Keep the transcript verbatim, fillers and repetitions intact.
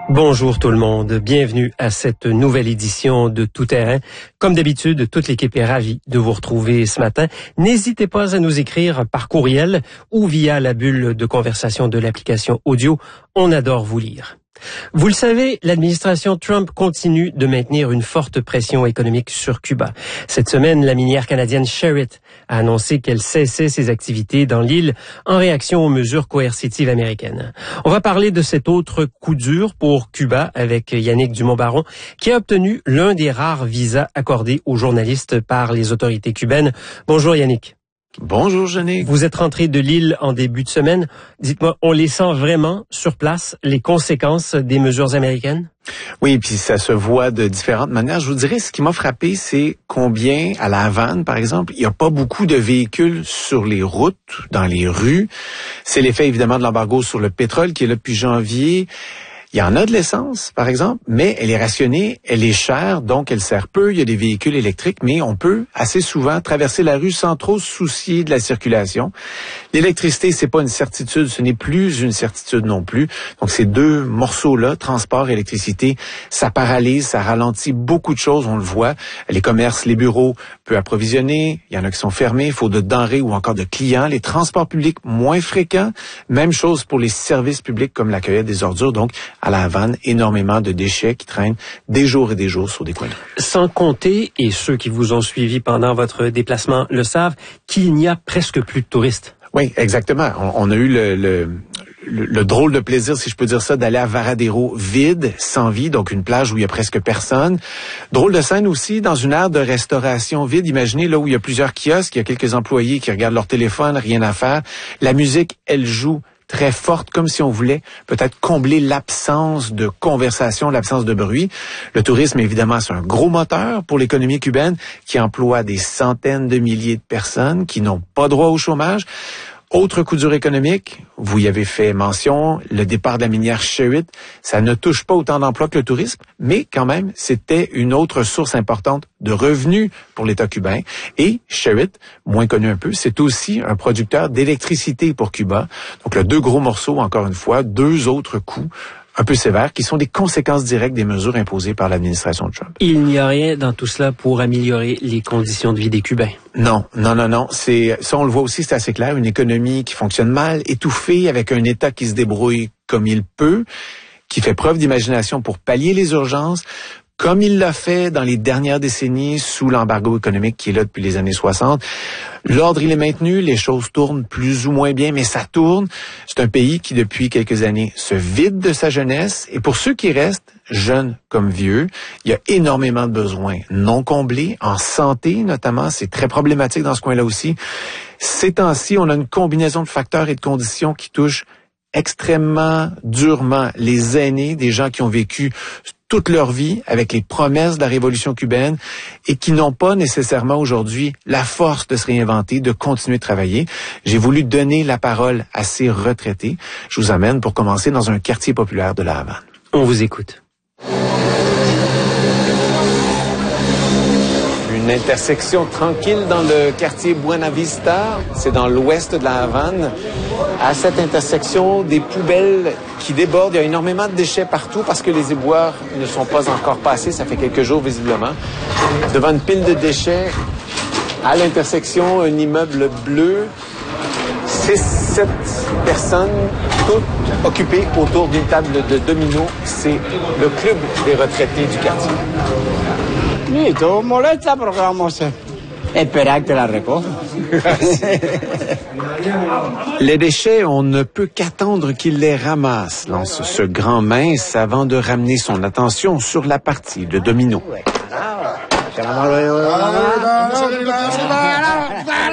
Bonjour tout le monde, bienvenue à cette nouvelle édition de Tout Terrain. Comme d'habitude, toute l'équipe est ravie de vous retrouver ce matin. N'hésitez pas à nous écrire par courriel ou via la bulle de conversation de l'application audio. On adore vous lire. Vous le savez, l'administration Trump continue de maintenir une forte pression économique sur Cuba. Cette semaine, la minière canadienne Sherritt a annoncé qu'elle cessait ses activités dans l'île en réaction aux mesures coercitives américaines. On va parler de cet autre coup dur pour Cuba avec Yannick Dumont-Baron, qui a obtenu l'un des rares visas accordés aux journalistes par les autorités cubaines. Bonjour Yannick. Bonjour, Yannick. Vous êtes rentré de l'île en début de semaine. Dites-moi, on les sent vraiment sur place, les conséquences des mesures américaines? Oui, puis ça se voit de différentes manières. Je vous dirais, ce qui m'a frappé, c'est combien, à La Havane, par exemple, il n'y a pas beaucoup de véhicules sur les routes, dans les rues. C'est l'effet, évidemment, de l'embargo sur le pétrole qui est là depuis janvier. Il y en a de l'essence, par exemple, mais elle est rationnée, elle est chère, donc elle sert peu. Il y a des véhicules électriques, mais on peut assez souvent traverser la rue sans trop se soucier de la circulation. L'électricité, c'est pas une certitude, ce n'est plus une certitude non plus. Donc ces deux morceaux-là, transport et électricité, ça paralyse, ça ralentit beaucoup de choses, on le voit. Les commerces, les bureaux peuvent approvisionner, il y en a qui sont fermés, il faut de denrées ou encore de clients. Les transports publics, moins fréquents. Même chose pour les services publics comme la cueillette des ordures, donc à La Havane, énormément de déchets qui traînent des jours et des jours sur des coins de rue. Sans compter, et ceux qui vous ont suivi pendant votre déplacement le savent, qu'il n'y a presque plus de touristes. Oui, exactement. On, on a eu le, le, le, le drôle de plaisir, si je peux dire ça, d'aller à Varadero vide, sans vie, donc une plage où il y a presque personne. Drôle de scène aussi, dans une aire de restauration vide. Imaginez là où il y a plusieurs kiosques, il y a quelques employés qui regardent leur téléphone, rien à faire. La musique, elle joue très forte, comme si on voulait peut-être combler l'absence de conversation, l'absence de bruit. Le tourisme, évidemment, c'est un gros moteur pour l'économie cubaine qui emploie des centaines de milliers de personnes qui n'ont pas droit au chômage. Autre coup dur économique, vous y avez fait mention, le départ de la minière Sherritt, ça ne touche pas autant d'emplois que le tourisme, mais quand même, c'était une autre source importante de revenus pour l'État cubain. Et Sherritt, moins connu un peu, c'est aussi un producteur d'électricité pour Cuba. Donc, là, deux gros morceaux, encore une fois, deux autres coups un peu sévères, qui sont des conséquences directes des mesures imposées par l'administration de Trump. Il n'y a rien dans tout cela pour améliorer les conditions de vie des Cubains. Non, non, non, non. C'est, ça, on le voit aussi, c'est assez clair. Une économie qui fonctionne mal, étouffée, avec un État qui se débrouille comme il peut, qui fait preuve d'imagination pour pallier les urgences, comme il l'a fait dans les dernières décennies sous l'embargo économique qui est là depuis les années soixante. L'ordre, il est maintenu, les choses tournent plus ou moins bien, mais ça tourne. C'est un pays qui, depuis quelques années, se vide de sa jeunesse. Et pour ceux qui restent, jeunes comme vieux, il y a énormément de besoins non comblés, en santé notamment. C'est très problématique dans ce coin-là aussi. Ces temps-ci, on a une combinaison de facteurs et de conditions qui touchent extrêmement durement les aînés, des gens qui ont vécu toute leur vie avec les promesses de la révolution cubaine et qui n'ont pas nécessairement aujourd'hui la force de se réinventer, de continuer de travailler. J'ai voulu donner la parole à ces retraités. Je vous amène pour commencer dans un quartier populaire de La Havane. On vous écoute. Une intersection tranquille dans le quartier Buena Vista, c'est dans l'ouest de La Havane. À cette intersection, des poubelles qui débordent. Il y a énormément de déchets partout parce que les éboueurs ne sont pas encore passés. Ça fait quelques jours, visiblement. Devant une pile de déchets, à l'intersection, un immeuble bleu. Six, sept personnes, toutes occupées autour d'une table de dominos. C'est le club des retraités du quartier. Listo, molesta, pero ¿qué vamos a hacer? Esperar que la recoja. Les déchets, on ne peut qu'attendre qu'ils les ramassent, lance ce grand mince avant de ramener son attention sur la partie de domino.